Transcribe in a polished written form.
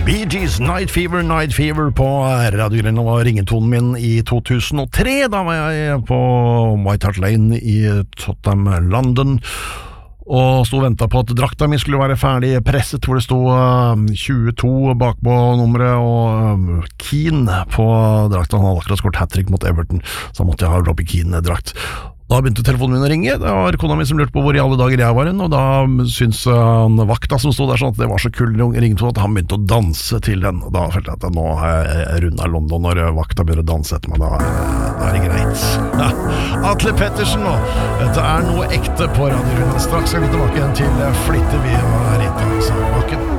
Bee Gees, Night Fever på Radio Grønland var ringetonen min i 2003. Da var jeg på White Hart Lane i Tottenham, London, og stod og ventet på at drakta mi skulle være ferdig presset, hvor det stod 22 bakpå nummeret, og Keane på drakta. Han hadde akkurat skåret hat-trick mot Everton, så måtte jeg ha Robbie Keane-drakt. Da begynte telefonen min å ringe. Det var kona mi som lurte på hvor i alle dager jeg var hen, og da syntes vakta som stod der sånn at det var så kul ringetone at han begynte å danse til den. Og da følte jeg at nå har jeg rundet London. Når vakta begynner å danse etter meg, da det greit. Ja. Atle Pettersen nå. Dette noe ekte på Radio Grønland. Straks skal vi tilbake igjen til Flitte vi og Rita Bakken.